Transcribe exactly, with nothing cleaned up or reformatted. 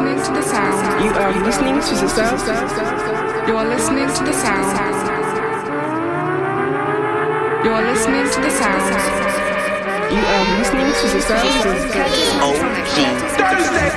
listening to the sound. You are listening to the sound. You are listening to the sound. You are listening to the sound. You are listening to the sound. O G Thursday.